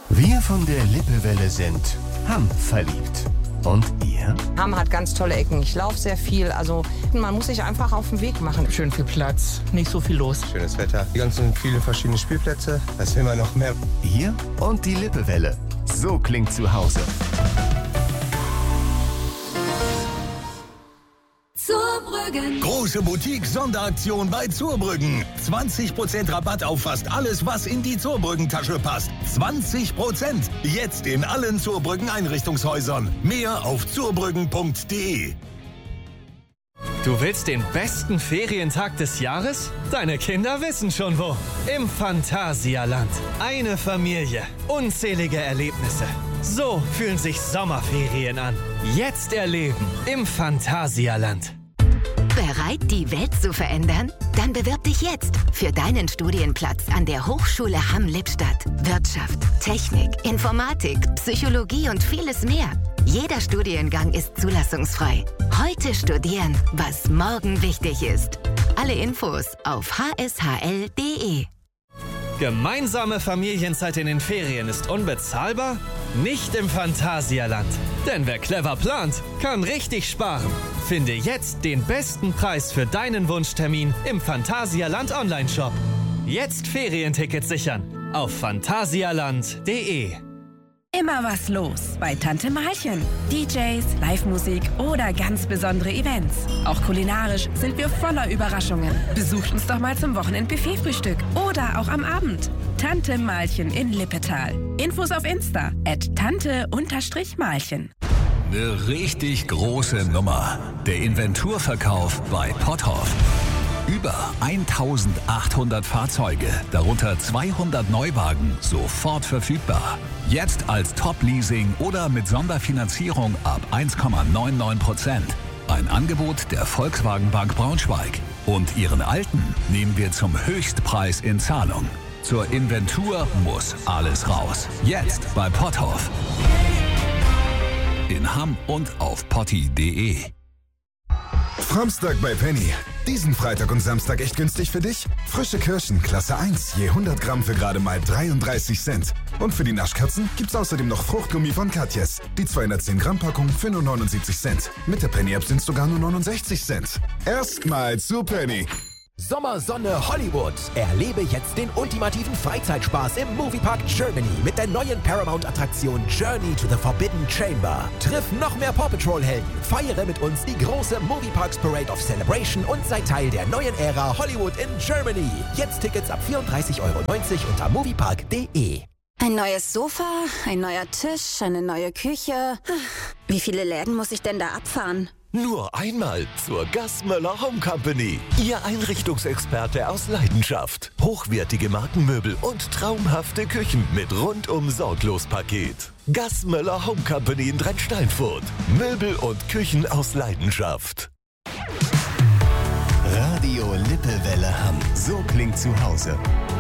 Wir von der Lippewelle sind Hamm-verliebt. Und ihr? Hamm hat ganz tolle Ecken. Ich laufe sehr viel. Also man muss sich einfach auf den Weg machen. Schön viel Platz, nicht so viel los. Schönes Wetter, die ganzen vielen verschiedene Spielplätze. Was will man noch mehr? Ihr und die Lippewelle. So klingt zu Hause. Zurbrüggen. Große Boutique-Sonderaktion bei Zurbrüggen. 20% Rabatt auf fast alles, was in die Zurbrüggen-Tasche passt. 20%. Jetzt in allen Zurbrüggen-Einrichtungshäusern. Mehr auf zurbrüggen.de. Du willst den besten Ferientag des Jahres? Deine Kinder wissen schon wo. Im Phantasialand. Eine Familie. Unzählige Erlebnisse. So fühlen sich Sommerferien an. Jetzt erleben im Phantasialand. Bereit, die Welt zu verändern? Dann bewirb dich jetzt für deinen Studienplatz an der Hochschule Hamm-Lippstadt. Wirtschaft, Technik, Informatik, Psychologie und vieles mehr. Jeder Studiengang ist zulassungsfrei. Heute studieren, was morgen wichtig ist. Alle Infos auf hshl.de. Gemeinsame Familienzeit in den Ferien ist unbezahlbar? Nicht im Phantasialand. Denn wer clever plant, kann richtig sparen. Finde jetzt den besten Preis für deinen Wunschtermin im Phantasialand Online-Shop. Jetzt Ferientickets sichern auf phantasialand.de. Immer was los bei Tante Malchen. DJs, Live-Musik oder ganz besondere Events. Auch kulinarisch sind wir voller Überraschungen. Besucht uns doch mal zum Wochenend-Buffet-Frühstück oder auch am Abend. Tante Malchen in Lippetal. Infos auf Insta @tante_Malchen. Eine richtig große Nummer. Der Inventurverkauf bei Potthoff. Über 1800 Fahrzeuge, darunter 200 Neuwagen, sofort verfügbar. Jetzt als Top-Leasing oder mit Sonderfinanzierung ab 1,99%. Ein Angebot der Volkswagen Bank Braunschweig. Und Ihren Alten nehmen wir zum Höchstpreis in Zahlung. Zur Inventur muss alles raus. Jetzt bei Potthoff. In Hamm und auf potti.de. Samstag bei Penny. Diesen Freitag und Samstag echt günstig für dich? Frische Kirschen, Klasse 1, je 100 Gramm für gerade mal 33 Cent. Und für die Naschkatzen gibt's außerdem noch Fruchtgummi von Katjes. Die 210 Gramm Packung für nur 79 Cent. Mit der Penny-App sind's sogar nur 69 Cent. Erstmal zu Penny. Sommersonne Hollywood. Erlebe jetzt den ultimativen Freizeitspaß im Moviepark Germany mit der neuen Paramount-Attraktion Journey to the Forbidden Chamber. Triff noch mehr Paw Patrol-Helden, feiere mit uns die große Movieparks Parade of Celebration und sei Teil der neuen Ära Hollywood in Germany. Jetzt Tickets ab 34,90 € unter moviepark.de. Ein neues Sofa, ein neuer Tisch, eine neue Küche. Wie viele Läden muss ich denn da abfahren? Nur einmal zur Gassmöller Home Company. Ihr Einrichtungsexperte aus Leidenschaft. Hochwertige Markenmöbel und traumhafte Küchen mit rundum sorglos Paket. Gassmöller Home Company in Drei-Steinfurt. Möbel und Küchen aus Leidenschaft. Radio Lippewelle Hamm. So klingt zu Hause.